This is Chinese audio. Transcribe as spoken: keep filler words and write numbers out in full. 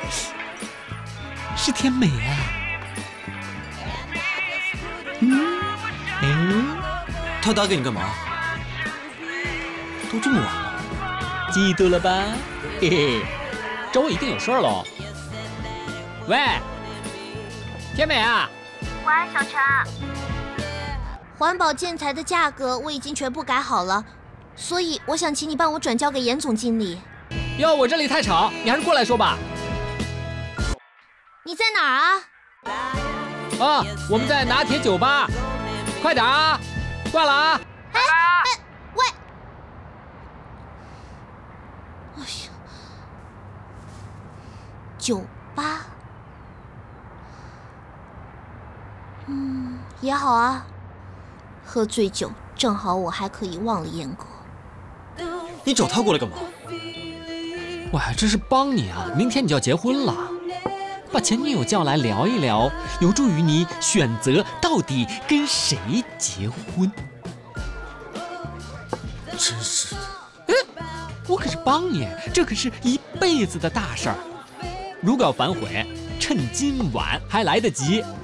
是天美啊。嗯，哎， 他打给你干嘛？都这么晚了， 嫉妒了吧？嘿嘿，找我一定有事儿喽。喂，天美啊。 喂，小陈。环保建材的价格我已经全部改好了，所以我想请你帮我转交给严总经理。 哟，我这里太吵，你还是过来说吧。 你在哪儿啊？ 啊，我们在拿铁酒吧，快点啊！挂了啊！ 哎哎，喂！哎呀，酒吧，嗯，也好啊。喝醉酒，正好我还可以忘了严格。 你找他过来干嘛？ 我还真是帮你啊！明天你就要结婚了，把前女友叫来聊一聊，有助于你选择到底跟谁结婚。 真是的。 嗯，我可是帮你，这可是一辈子的大事儿。如果要反悔，趁今晚还来得及。